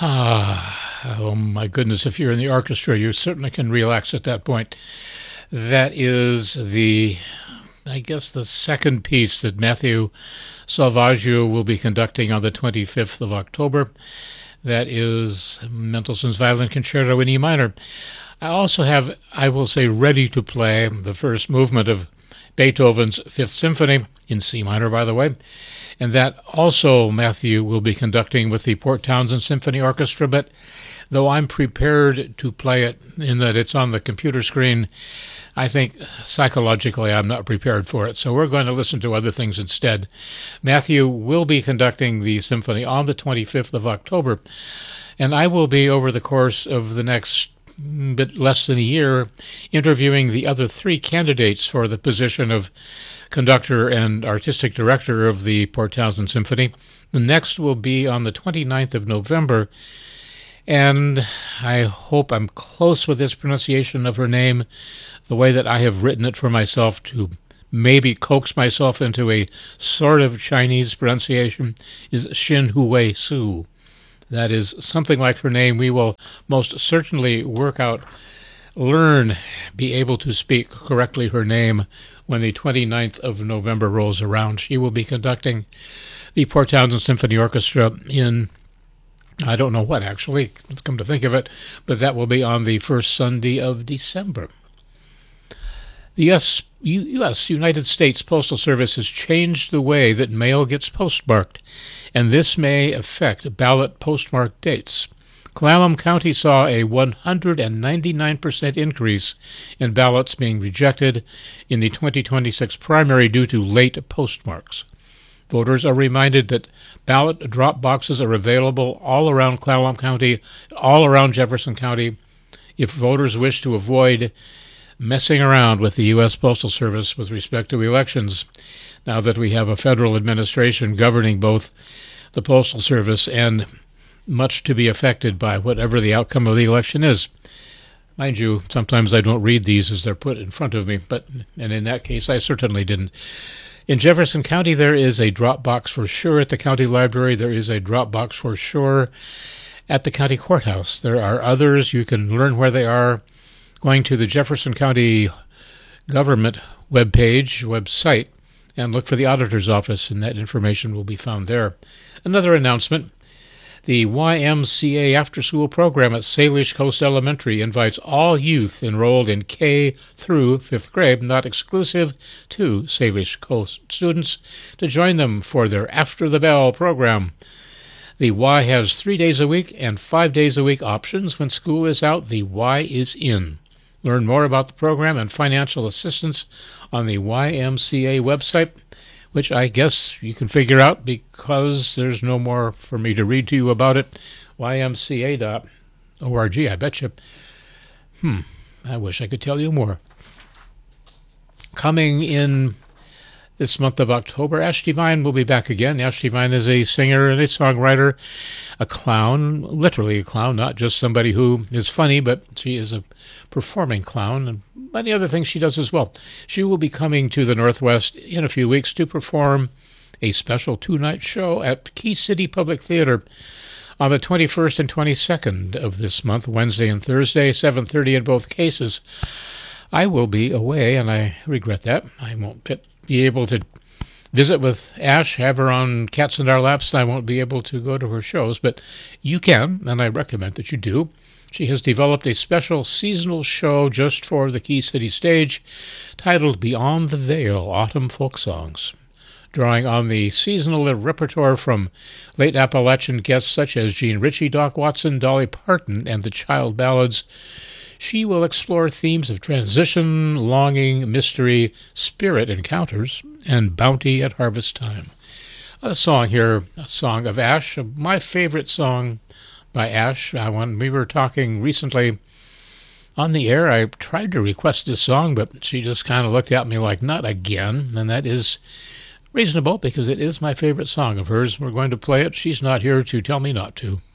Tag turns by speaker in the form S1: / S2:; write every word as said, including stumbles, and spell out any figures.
S1: Ah, oh my goodness, if you're in the orchestra, you certainly can relax at that point. That is the, I guess, the second piece that Matthew Salvaggio will be conducting on the twenty-fifth of October. That is Mendelssohn's Violin Concerto in E minor. I also have, I will say, ready to play the first movement of Beethoven's Fifth Symphony, in C minor, by the way, and that also Matthew will be conducting with the Port Townsend Symphony Orchestra, but though I'm prepared to play it in that it's on the computer screen, I think psychologically I'm not prepared for it, so we're going to listen to other things instead. Matthew will be conducting the symphony on the twenty-fifth of October, and I will be, over the course of the next bit less than a year, interviewing the other three candidates for the position of conductor and artistic director of the Port Townsend Symphony. The next will be on the twenty-ninth of November, and I hope I'm close with this pronunciation of her name, the way that I have written it for myself to maybe coax myself into a sort of Chinese pronunciation, is Xin Hui Su. That is something like her name. We will most certainly work out, learn, be able to speak correctly her name when the twenty-ninth of November rolls around. She will be conducting the Port Townsend Symphony Orchestra in, I don't know what actually, let's come to think of it, but that will be on the first Sunday of December. The U S, U S United States Postal Service has changed the way that mail gets postmarked, and this may affect ballot postmark dates. Clallam County saw a one hundred ninety-nine percent increase in ballots being rejected in the twenty twenty-six primary due to late postmarks. Voters are reminded that ballot drop boxes are available all around Clallam County, all around Jefferson County, if voters wish to avoid messing around with the U S Postal Service with respect to elections, now that we have a federal administration governing both the Postal Service and much to be affected by whatever the outcome of the election is. Mind you, sometimes I don't read these as they're put in front of me, but and in that case I certainly didn't. In Jefferson County, there is a drop box for sure at the county library. There is a drop box for sure at the county courthouse. There are others. You can learn where they are going to the Jefferson County government webpage, website, and look for the auditor's office, and that information will be found there. Another announcement: the Y M C A after-school program at Salish Coast Elementary invites all youth enrolled in K through fifth grade, not exclusive to Salish Coast students, to join them for their After the Bell program. The Y has three days a week and five days a week options. When school is out, the Y is in. Learn more about the program and financial assistance on the Y M C A website, which I guess you can figure out because there's no more for me to read to you about it. Y M C A dot org, I bet you. Hmm, I wish I could tell you more. Coming in this month of October, Ash Devine will be back again. Ash Devine is a singer and a songwriter, a clown, literally a clown, not just somebody who is funny, but she is a performing clown, and many other things she does as well. She will be coming to the Northwest in a few weeks to perform a special two-night show at Key City Public Theater on the twenty-first and twenty-second of this month, Wednesday and Thursday, seven thirty in both cases. I will be away, and I regret that. I won't be able to visit with Ash, have her on Cats in Our Laps. I won't be able to go to her shows, but you can, and I recommend that you do. She has developed a special seasonal show just for the Key City stage titled Beyond the Veil, Autumn Folk Songs. Drawing on the seasonal repertoire from late Appalachian guests such as Gene Ritchie, Doc Watson, Dolly Parton, and the Child Ballads, she will explore themes of transition, longing, mystery, spirit encounters, and bounty at harvest time. A song here, a song of Ash, my favorite song by Ash. Uh, when we were talking recently on the air, I tried to request this song, but she just kind of looked at me like, not again, and that is reasonable because it is my favorite song of hers. We're going to play it. She's not here to tell me not to.